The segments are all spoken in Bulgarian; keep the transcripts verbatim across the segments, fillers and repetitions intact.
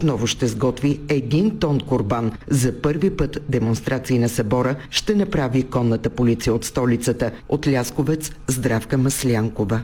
отново ще сготви един тон курбан. За първи път демонстрации на събора ще направи конната полиция от столицата. От Лясковец Здравка Маслянкова.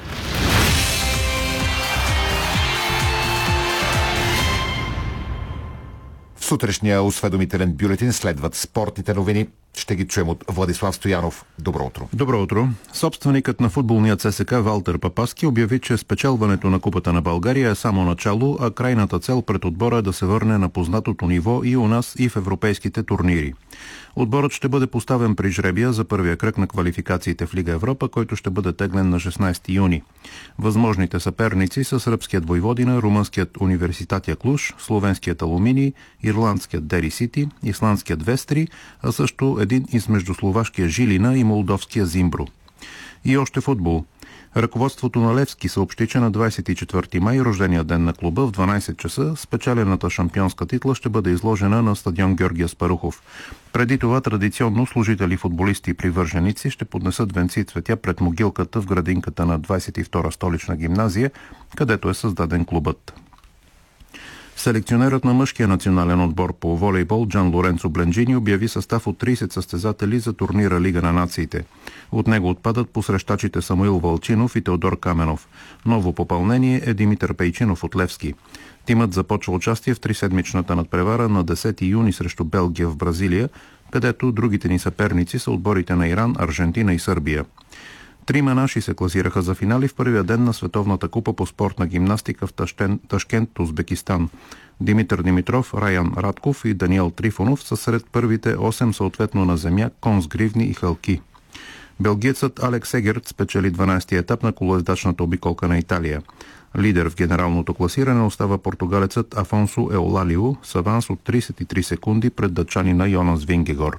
В сутрешния осведомителен бюлетин следват спортните новини. Ще ги чуем от Владислав Стоянов. Добро утро. Добро утро. Собственикът на футболния ЦСКА Валтер Папаски обяви, че спечелването на Купата на България е само начало, а крайната цел пред отбора е да се върне на познатото ниво и у нас, и в европейските турнири. Отборът ще бъде поставен при жребия за първия кръг на квалификациите в Лига Европа, който ще бъде теглен на шестнайсети юни. Възможните съперници са сръбският Войводина, румънският Университатия Клуж, словенският Алуминий, ирландският Дери Сити, исландският Вестри, а също един измежду словашкия Жилина и молдовския Зимбро. И още футбол. Ръководството на Левски съобщи, че на двайсет и четвърти май, рождения ден на клуба, в дванайсет часа, спечелената шампионска титла ще бъде изложена на стадион Георги Аспарухов. Преди това традиционно служители, футболисти и привърженици ще поднесат венци и цветя пред могилката в градинката на двайсет и втора столична гимназия, където е създаден клубът. Селекционерът на мъжкия национален отбор по волейбол Джан Лоренцо Бленджини обяви състав от трийсет състезатели за турнира Лига на нациите. От него отпадат посрещачите Самуил Вълчинов и Теодор Каменов. Ново попълнение е Димитър Пейчинов от Левски. Тимът започва участие в триседмичната надпревара на десети юни срещу Белгия в Бразилия, където другите ни съперници са отборите на Иран, Аржентина и Сърбия. Трима наши се класираха за финали в първия ден на Световната купа по спортна гимнастика в Ташкент, Ташкент, Узбекистан. Димитър Димитров, Раян Радков и Даниел Трифонов са сред първите осем съответно на земя, кон с гривни и хълки. Белгиецът Алекс Егерт спечели дванайсети етап на колоездачната обиколка на Италия. Лидер в генералното класиране остава португалецът Афонсо Еолалио с аванс от трийсет и три секунди пред датчанина Йонас Вингегор.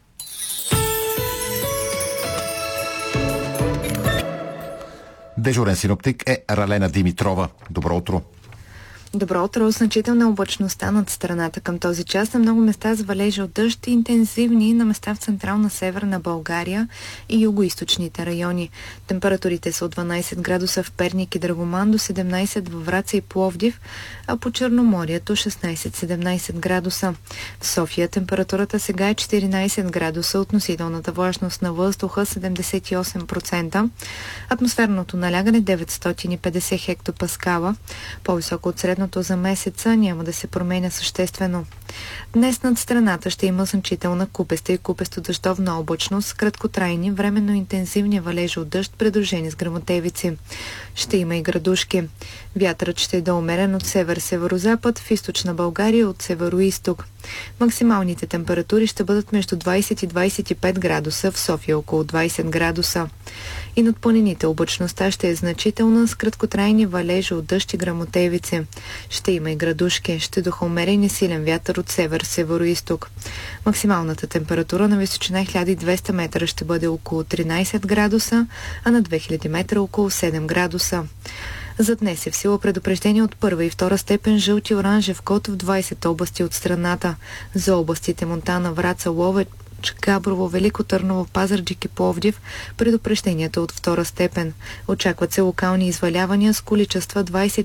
Дежурен синоптик е Ралена Димитрова. Добро утро. Добро утро. Значителна облачността над страната към този час. На много места с валежи от дъжд и интензивни на места в централна северна България и югоизточните райони. Температурите са от дванайсет градуса в Перник и Драгоман до седемнайсет във Враца и Пловдив, а по Черноморието шестнайсет-седемнайсет градуса. В София температурата сега е четиринайсет градуса, относителната влажност на въздуха седемдесет и осем процента, атмосферното налягане деветстотин и петдесет хектопаскала, по-високо от средното за месеца, няма да се променя съществено. Днес над страната ще има значителна купеста и купесто-дъждовна облачност, краткотрайни, временно интензивни валежи от дъжд, придружени с гръмотевици. Ще има и градушки. Вятърът ще е да умерен от север-северозапад, в източна България от северо-исток. Максималните температури ще бъдат между двайсет и двайсет и пет градуса, в София около двайсет градуса. И над планините облачността ще е значителна, с краткотрайни валежи от дъжд и гръмотевици. Ще има и градушки, ще духа умерен и силен вятър от север-северо-исток. Максималната температура на височина хиляда и двеста метра ще бъде около тринайсет градуса, а на две хиляди метра около седем градуса. За днес е в сила предупреждение от първа и втора степен жълт и оранжев код в двайсет области от страната. За областите Монтана, Враца, Ловеч, Габрово, Велико Търново, Пазарджик и Пловдив предупреждението от втора степен. Очакват се локални извалявания с количества двайсет